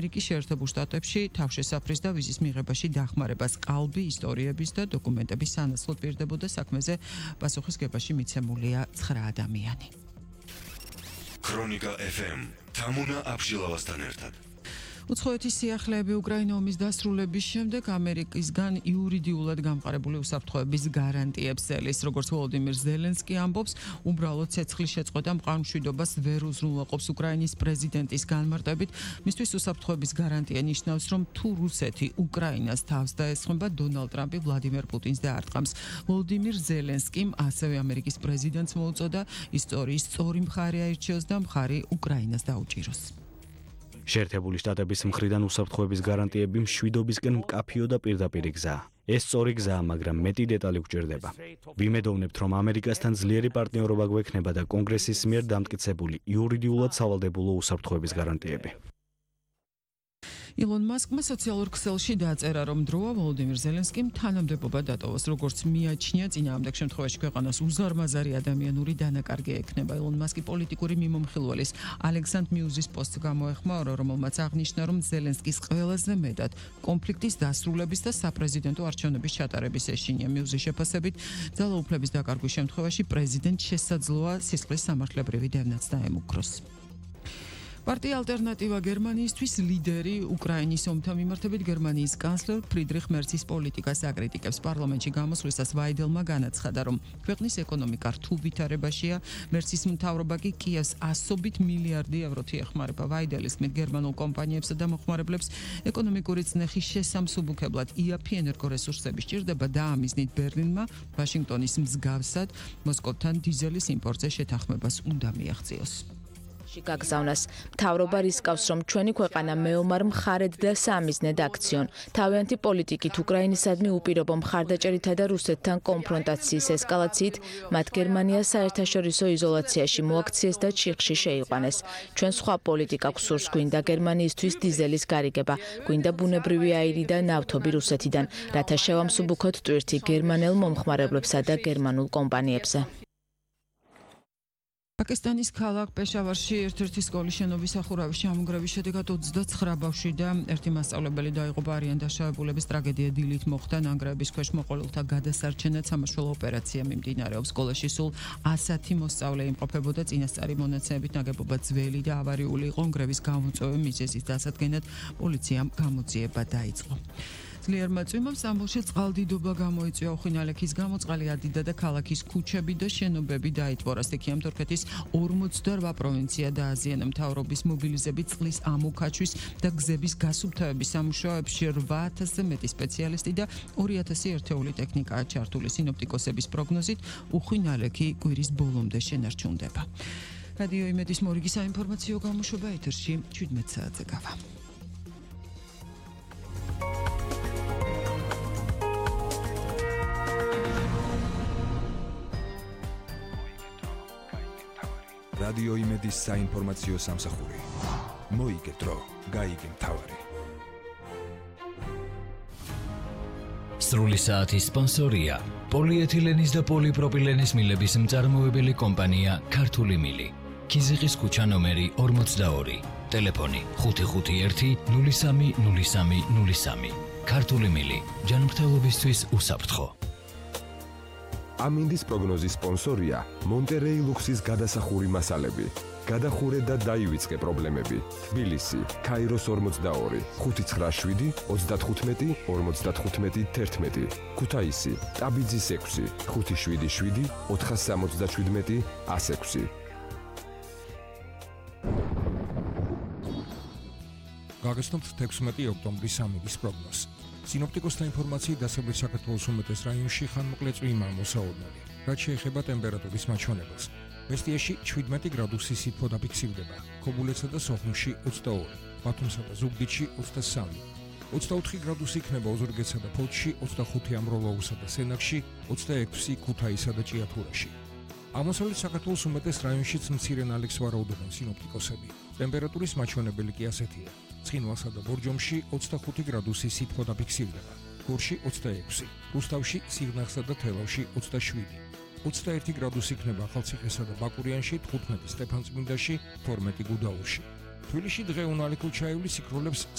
ამერიკის შეერთებულ შტატებში თავშესაფრის და ვიზის მიღებაში დახმარებას ყალბი, ისტორიების და დოკუმენტების სანაცვლოდ პირდებოდა საქმეზე პასუხისგებაში მიცემულია 9 ადამიანი. ქრონიკა FM თამუნა აბშილავასთან ერთად. უცხოეთის სიახლეები უკრაინა ომის დასრულების შემდეგ ამერიკისგან იურიდიულად გამყარებული უსაფრთხოების გარანტიებს ელს, როგორც ვოლოდიმირ ზელენსკი ამბობს, უბრალოდ ცეცხლის შეწყვეტა მყარ მშვიდობას ვერ უზრუნველყოფს უკრაინის პრეზიდენტის განმარტებით. მისთვის უსაფრთხოების გარანტია ნიშნავს, რომ თუ რუსეთი უკრაინას თავს დაესხმება, დონალდ ტრამპი ვლადიმერ პუტინს დაარტყამს. ვოლოდიმირ ზელენსკიმ ასევე ამერიკის პრეზიდენტს მოუწოდა ისტორიის სწორი მხარე აირჩიოს და მხარი უკრაინას დაუჭიროს. შეერთებული შტატების მხრიდან უსაფრთხოების გარანტიები მშვიდობისკენ მკაფიო და პირდაპირი გზაა. ეს სწორი გზაა, მაგრამ მეტი დეტალი გვჭირდება. ვიმედოვნებთ, რომ ამერიკასთან ძლიერი პარტნიორობა გვექნება და კონგრესის მიერ დამტკიცებული იურიდიულად სავალდებულო უსაფრთხოების გარანტიები. ილონ მასკმა სოციალურ ქსელში დაწერა, რომ დროა ვოლოდიმირ ზელენსკიმ თანამდებობა დატოვოს, როგორც მიაჩნია, წინააღმდეგ შემთხვევაში ქვეყანას უზარმაზარი ადამიანური დანაკარგი ექნება. ილონ მასკი პოლიტიკური მიმომხილველის ალექსანდრ მიუზის პოსტს გამოეხმაურა, რომელმაც აღნიშნა, რომ ზელენსკის ყველაზე მეტად კონფლიქტის დასრულების და საპრეზიდენტო არჩევნების ჩატარების ეშინია. მიუზის შეფასებით, ძალაუფლების დაკარგვის შემთხვევაში პრეზიდენტ შესაძლოა სისხლის სამართლებრივი დევნაც დაემუქროს. პარტია ალტერნატივა გერმანიისთვის ლიდერი უკრაინის ომთან მიმართებით გერმანიის კანცლერ ფრიდრიხ მერცის პოლიტიკას აკრიტიკებს. პარლამენტში გამოსვლისას ვაიდელმა განაცხადა, რომ ქვეყნის ეკონომიკა რთულ ვითარებაშია. მერცის მთავრობა კი კიევს ასობით მილიარდი ევროთი ეხმარება. ვაიდელის თქმით, გერმანულ კომპანიებსა და მოხმარებლებს ეკონომიკური წნეხის შესამსუბუქებლად იაფი ენერგორესურსები სჭირდება და ამიზნით ბერლინმა ვაშინგტონის მსგავსად მოსკოვთან დიზელის იმპორტზე შეთანხმებას უნდა მიაღწიოს. გაგზავნას. მთავრობა რისკავს, რომ ჩვენი ქვეყანა მეომარ მხარედ და სამიზნედ აქციონ. თავიანთი პოლიტიკით უკრაინისადმი უპირობო მხარდაჭერითა და რუსეთთან კონფრონტაციის ესკალაციით მათ გერმანიას საერთაშორისო იზოლაციაში მოაქციეს და ჩიხში შეიყვანეს. ჩვენ სხვა პოლიტიკა გვსურს, გვინდა გერმანიისთვის დიზელის გარიგება, გვინდა ბუნებრივი აირი და ნავთობი რუსეთიდან, რათა შევამსუბუქოთ ტვირთი გერმანელ მომხმარებლებსა და გერმანულ კომპანიებზე. პაკისტანის ქალაქ პეშავარში ერთ-ერთი სკოლის შენობის სახურავის ჩამონგრევის შედეგად 29 ბავშვი და ერთი მასწავლებელი დაიღუპა. არიან დაშავებულების ტრაგედია დილით მოხდა. ნანგრევების ქვეშ მოყოლილთა გადასარჩენად სამაშველო ოპერაცია მიმდინარეობს. სკოლაში სულ 110 მოსწავლე იმყოფებოდა. წინასწარი მონაცემებით ნაგებობა ძველი და ავარიული იყო. ნგრევის გამოწვევი მიზეზის დასადგენად პოლიციამ გამოძიება დაიწყო. ძლიერმა წვიმამ სტამბოლში წყალდიდობა გამოიწვია. უხინალექის გამო წყალი ადიდა და ქალაქის ქუჩები და შენობები დაიტბორა. სტიქიამ თურქეთის 48 პროვინცია დააზიანა. მთავრობის მობილიზებით წყლის ამოქაჩვის და გზების გასუფთავების სამუშაოებში 8000-ზე მეტი სპეციალისტი და 2000 ერთეული ტექნიკაა ჩართული. სინოპტიკოსების პროგნოზით უხინალექი კვირის ბოლომდე შენარჩუნდება. რადიო იმედის მორიგი საინფორმაციო გამოშვება ეთერში 17 საათზე გავა. რადიო იმედის საინფორმაციო სამსახური. მოიგე დრო, გაიგე მთავარი. სრული საათის სპონსორია პოლიეთილენის და პოლიპროპილენის მილების მწარმოებელი კომპანია ქართული მილი. ქიზიყის ქუჩა ნომერი 42. ტელეფონი 551 03 03 03. ქართული მილი. ჯანმრთელობისთვის უსაფრთხო. ამინდის პროგნოზის სპონსორია მონტერეი ლუქსის გადასახური მასალები. გადახურე და დაივიწყე პრობლემები. თბილისი, ქაიროს 42, 597, 35, 55, 11. ქუთაისი, ტაბიძის 6, 577, 477, 106. გაგაცნობთ 16 ოქტომბრის ამინდის პროგნოზს. სინოპტიკოსთა ინფორმაციით დასავლეთ საქართველოს უმეტეს რაიონში ხანმოკლე წვიმაა მოსაოდნელი, რაც შეეხება ტემპერატურის მაჩვენებას. მესტიაში 17 გრადუსი სითბო დაფიქსირდება, ქობულეთსა და სოხუმში 22, ბათუმსა და ზუგდიდში 23, 24 გრადუსი იქნება ოზურგეთსა და ფოთში, 25 ამროლოუსა და სენაკში, 26 ქუთაისსა და ჭიათურაში. აღმოსავლეთ საქართველოს უმეტეს რაიონშიც მცირე ნალექს ვარაუდობენ სინოპტიკოსები. ტემპერატურის მაჩვენებელი კი ასეთია. ცხინვალსა და ბორჯომში 25 გრადუსი სითბო დაფიქსირდება, გორში 26, რუსთავში, სიღნაღსა და თელავში 27, 21 გრადუსი იქნება ახალციხესა და ბაკურიანში, 15 სტეფანწმინდაში, 12 გუდაურში. თბილისში დღე უნალიქო ჩაივლის იქროლებს